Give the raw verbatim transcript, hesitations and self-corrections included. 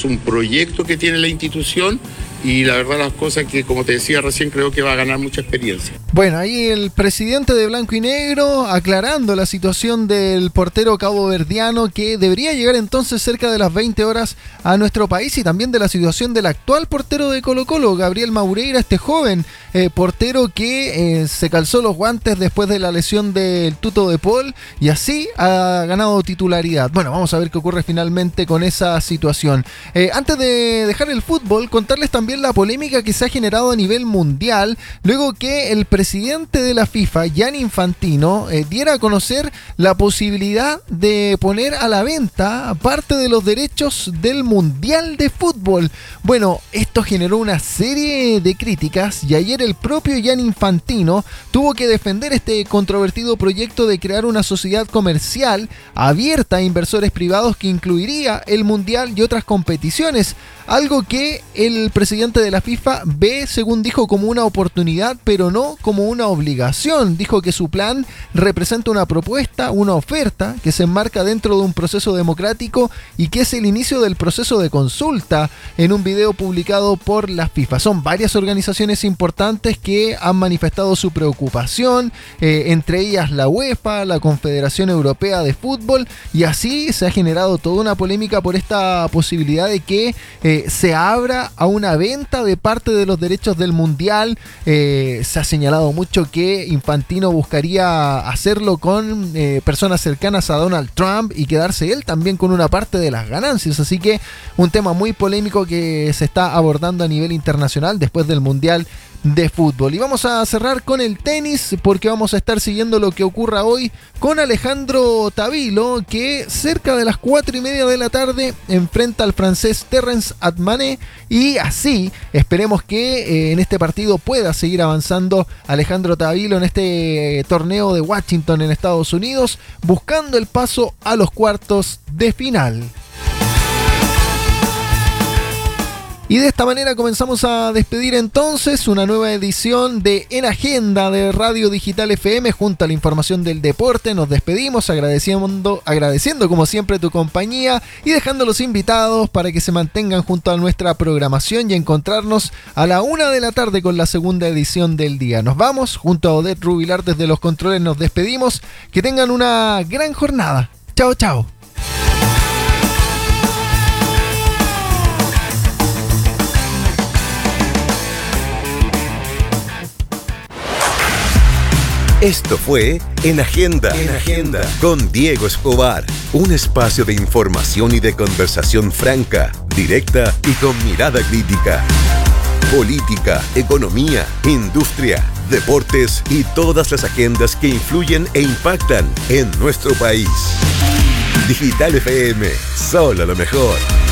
es un proyecto que tiene la institución y la verdad las cosas que, como te decía recién, creo que va a ganar mucha experiencia. Bueno, ahí el presidente de Blanco y Negro aclarando la situación del portero caboverdiano que debería llegar entonces cerca de las veinte horas a nuestro país, y también de la situación del actual portero de Colo-Colo, Gabriel Maureira, este joven eh, portero que eh, se calzó los guantes después de la lesión del Tuto de Paul y así ha ganado titularidad. Bueno, vamos a ver qué ocurre finalmente con esa situación. Eh, antes de dejar el fútbol, contarles también la polémica que se ha generado a nivel mundial luego que el presidente de la FIFA, Gianni Infantino, eh, diera a conocer la posibilidad de poner a la venta parte de los derechos del Mundial de Fútbol. Bueno, esto generó una serie de críticas y ayer el propio Gianni Infantino tuvo que defender este controvertido proyecto de crear una sociedad comercial abierta a inversores privados que incluiría el Mundial y otras competiciones, algo que el presidente de la FIFA ve, según dijo, como una oportunidad, pero no como una obligación. Dijo que su plan representa una propuesta, una oferta que se enmarca dentro de un proceso democrático y que es el inicio del proceso de consulta, en un video publicado por la FIFA. Son varias organizaciones importantes que han manifestado su preocupación, eh, entre ellas la UEFA, la Confederación Europea de Fútbol, y así se ha generado toda una polémica por esta posibilidad de que eh, se abra a una venta de parte de los derechos del Mundial. Eh, se ha señalado mucho que Infantino buscaría hacerlo con eh, personas cercanas a Donald Trump y quedarse él también con una parte de las ganancias, así que un tema muy polémico que se está abordando a nivel internacional después del Mundial de Fútbol. Y vamos a cerrar con el tenis, porque vamos a estar siguiendo lo que ocurra hoy con Alejandro Tavilo, que cerca de las cuatro y media de la tarde enfrenta al francés Terence Atmané, y así esperemos que eh, en este partido pueda seguir avanzando Alejandro Tavilo en este eh, torneo de Washington en Estados Unidos, buscando el paso a los cuartos de final. Y de esta manera comenzamos a despedir entonces una nueva edición de En Agenda de Radio Digital F M junto a la información del deporte. Nos despedimos agradeciendo, agradeciendo como siempre tu compañía y dejando los invitados para que se mantengan junto a nuestra programación y encontrarnos a la una de la tarde con la segunda edición del día. Nos vamos, junto a Odette Rubilar desde los controles nos despedimos. Que tengan una gran jornada. Chao, chao. Esto fue En Agenda, En Agenda con Diego Escobar, un espacio de información y de conversación franca, directa y con mirada crítica. Política, economía, industria, deportes y todas las agendas que influyen e impactan en nuestro país. Digital F M, solo lo mejor.